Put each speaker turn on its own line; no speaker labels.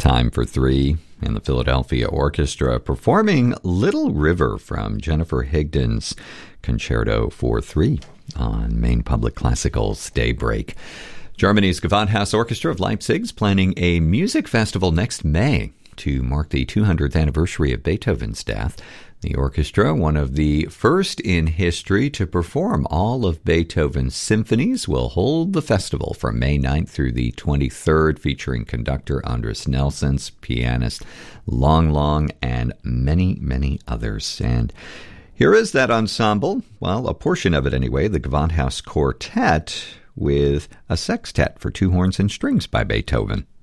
Time for Three and the Philadelphia Orchestra performing Little River from Jennifer Higdon's Concerto for Three on Maine Public Classical's Daybreak. Germany's Gewandhaus Orchestra of Leipzig is planning a music festival next May to mark the 200th anniversary of Beethoven's death. The orchestra, one of the first in history to perform all of Beethoven's symphonies, will hold the festival from May 9th through the 23rd, featuring conductor Andris Nelsons, pianist Long Long, and many, many others. And here is that ensemble, well, a portion of it anyway, the Gewandhaus Quartet, with a sextet for two horns and strings by Beethoven.